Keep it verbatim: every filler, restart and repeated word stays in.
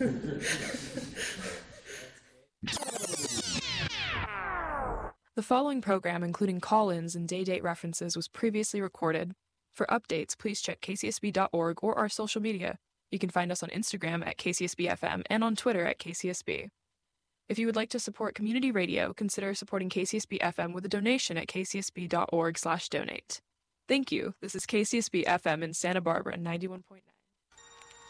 The following program, including call-ins and day-date references, was previously recorded. For updates, please check k c s b dot org or our social media. You can find us on Instagram at K C S B F M and on Twitter at K C S B. If you would like to support community radio, consider supporting K C S B F M with a donation at k c s b dot org slash donate. Thank you. This is K C S B F M in Santa Barbara, ninety-one point nine.